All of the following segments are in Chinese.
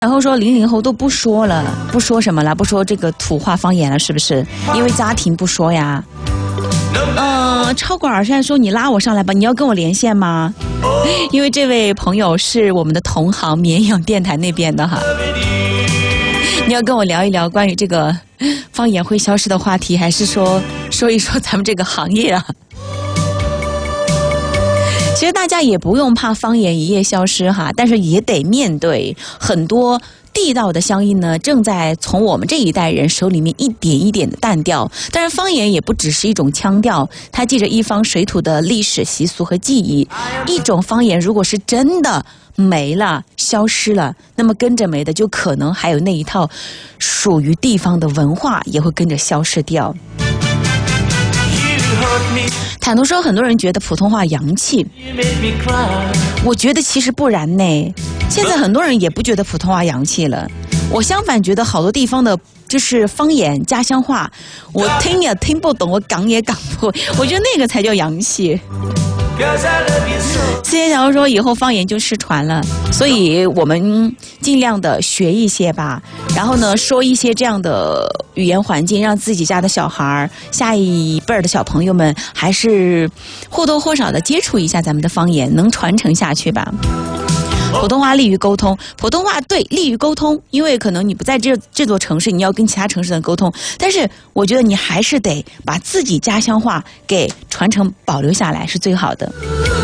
然后说00后都不说了，不说什么了，不说这个土话方言了，是不是？因为家庭不说呀。超管现在说你拉我上来吧，你要跟我连线吗？因为这位朋友是我们的同行，绵阳电台那边的哈。你要跟我聊一聊关于这个方言会消失的话题，还是说一说咱们这个行业啊？其实大家也不用怕方言一夜消失哈，但是也得面对很多地道的乡音呢，正在从我们这一代人手里面一点一点的淡掉。当然，方言也不只是一种腔调，它记着一方水土的历史习俗和记忆。一种方言如果是真的没了、消失了，那么跟着没的就可能还有那一套属于地方的文化也会跟着消失掉。坦途说，很多人觉得普通话洋气，我觉得其实不然呢。现在很多人也不觉得普通话洋气了，我相反觉得好多地方的就是方言家乡话，我听也听不懂，我讲也讲不会，我觉得那个才叫洋气。之前想说以后方言就失传了，所以我们尽量的学一些吧，然后呢说一些这样的语言环境，让自己家的小孩、下一辈的小朋友们还是或多或少的接触一下咱们的方言，能传承下去吧。普通话利于沟通，普通话对利于沟通，因为可能你不在这座城市，你要跟其他城市的人沟通，但是我觉得你还是得把自己家乡话给传承保留下来是最好的。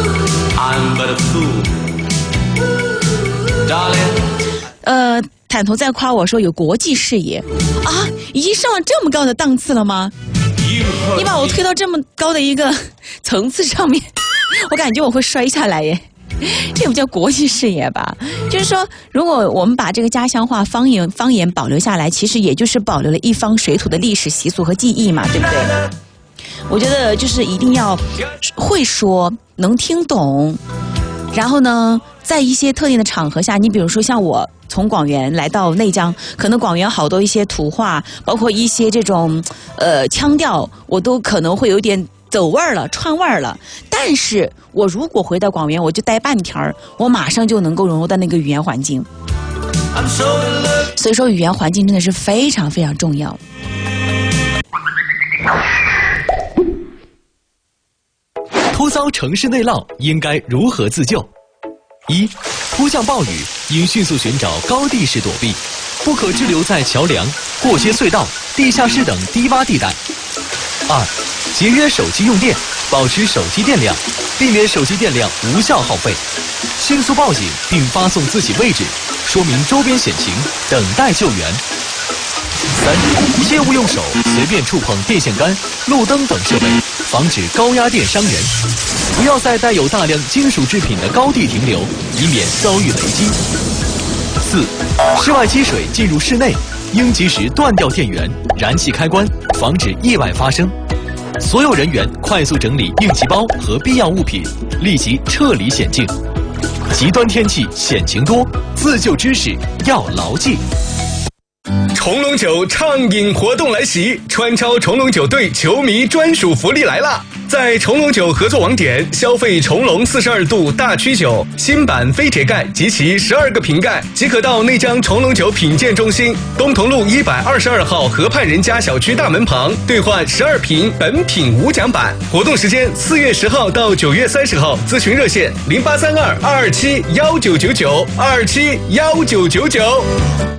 坦途在夸我说有国际视野啊，已经上了这么高的档次了吗？你把我推到这么高的一个层次上面，我感觉我会摔下来耶。这不叫国际视野吧？就是说，如果我们把这个家乡话方言保留下来，其实也就是保留了一方水土的历史习俗和记忆嘛，对不对？我觉得就是一定要会说，能听懂，然后呢，在一些特定的场合下，你比如说像我从广元来到内江，可能广元好多一些土话，包括一些这种腔调，我都可能会有点走味儿了，串味儿了。但是我如果回到广元，我就待半天儿，我马上就能够融入到那个语言环境。所以说，语言环境真的是非常非常重要。 突遭城市内涝，应该如何自救？1. 突降暴雨，应迅速寻找高地势躲避，不可滞留在桥梁、过街隧道、地下室等低洼地带。2. 节约手机用电，保持手机电量，避免手机电量无效耗费，迅速报警并发送自己位置，说明周边险情，等待救援。3. 切勿用手随便触碰电线杆、路灯等设备，防止高压电伤人。不要在带有大量金属制品的高地停留，以免遭遇雷击。4. 室外积水进入室内，应及时断掉电源、燃气开关，防止意外发生。所有人员快速整理应急包和必要物品，立即撤离险境。极端天气险情多，自救知识要牢记。 重龙酒畅饮活动来袭，川超重龙酒队球迷专属福利来啦！在重龙酒合作网点消费重龙42度大曲酒新版非铁盖及其12个瓶盖，即可到内江重龙酒品鉴中心东同路122号河畔人家小区大门旁兑换12瓶本品无奖版。活动时间4月10号到9月30号，咨询热线0832-227-1999 227-1999。